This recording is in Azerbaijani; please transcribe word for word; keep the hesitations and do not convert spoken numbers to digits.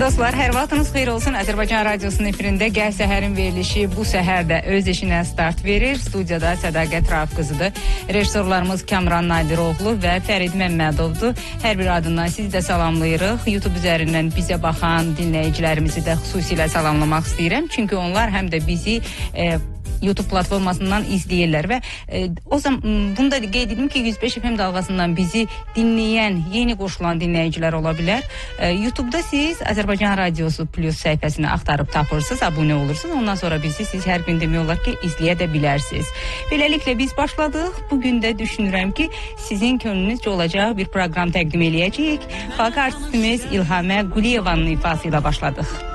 Dostlar, hər vaxtınız xeyir olsun. Azərbaycan Radiosunun efirində Gəl Səhərin verilişi bu səhər də öz işinə start verir. Studiyada Sədaqət Rauf qızıdır. Rejissorlarımız Kamran Nadiroğlu və Fərid Məmmədovdur. Hər bir adından sizi də salamlayırıq. YouTube üzərindən bizə baxan dinləyicilərimizi də xüsusilə salamlamaq istəyirəm. Çünki onlar həm də bizi e, YouTube platformasından izləyirlər və e, o zaman bunu da qeyd edim ki, yüz beş F M dalğasından bizi dinləyən, yeni qoşulan dinləyicilər ola bilər. E, YouTube'da siz Azərbaycan Radiosu Plus səhifəsini axtarıb tapırsınız, abunə olursunuz. Ondan sonra bizi siz hər gün demək olar ki, izləyə də bilərsiniz. Beləliklə biz başladıq. Bugün də düşünürəm ki, sizin könlünüzcə olacaq bir proqram təqdim eləyəcəyik. Xalq artistimiz İlhamə Quliyevanın ifası ilə başladıq.